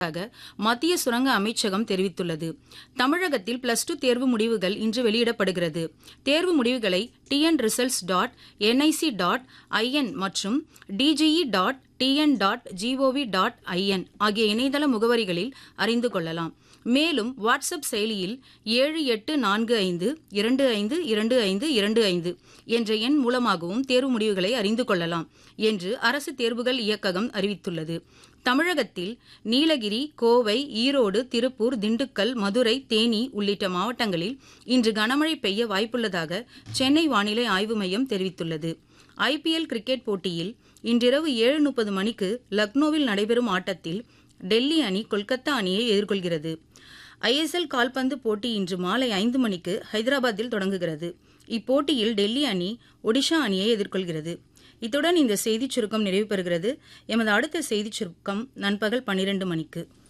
மத்திய சுரங்க அமைச்சகம் தெரிவித்துள்ளது. தமிழகத்தில் +2 தேர்வு முடிவுகள் இன்று வெளியிடப்படுகிறது. தேர்வு முடிவுகளை tnresults.nic.in மற்றும் dge.tn.gov.in ஆகிய இணையதள முகவரிகளில் அறிந்து கொள்ளலாம். மேலும் வாட்ஸ்அப் செயலியில் 7845252525 என்ற எண் மூலமாகவும் தேர்வு முடிவுகளை அறிந்து கொள்ளலாம் என்று அரசு தேர்வுகள் இயக்ககம் அறிவித்துள்ளது. தமிழகத்தில் நீலகிரி, கோவை, ஈரோடு, திருப்பூர், திண்டுக்கல், மதுரை, தேனி உள்ளிட்ட மாவட்டங்களில் இன்று கனமழை பெய்ய வாய்ப்புள்ளதாக சென்னை வானிலை ஆய்வு மையம் தெரிவித்துள்ளது. IPL கிரிக்கெட் போட்டியில் இன்றிரவு 7:30 மணிக்கு லக்னோவில் நடைபெறும் ஆட்டத்தில் டெல்லி அணி கொல்கத்தா அணியை எதிர்கொள்கிறது. ISL கால்பந்து போட்டி இன்று மாலை 5 மணிக்கு ஹைதராபாத்தில் தொடங்குகிறது. இப்போட்டியில் டெல்லி அணி ஒடிஷா அணியை எதிர்கொள்கிறது. இத்துடன் இந்த செய்திச் சுருக்கம் நிறைவு பெறுகிறது. எமது அடுத்த செய்திச் சுருக்கம் நண்பகல் 12 மணிக்கு.